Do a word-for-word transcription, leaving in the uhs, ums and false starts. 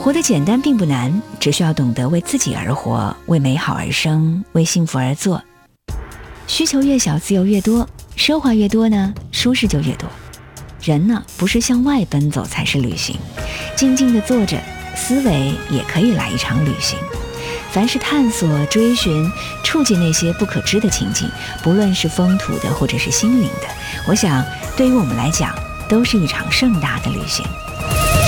活得简单并不难，只需要懂得为自己而活，为美好而生，为幸福而做。需求越小，自由越多，奢华越多呢，舒适就越多。人呢，不是向外奔走才是旅行，静静地坐着，思维也可以来一场旅行。凡是探索、追寻、触及那些不可知的情景，不论是风土的或者是心灵的，我想对于我们来讲都是一场盛大的旅行。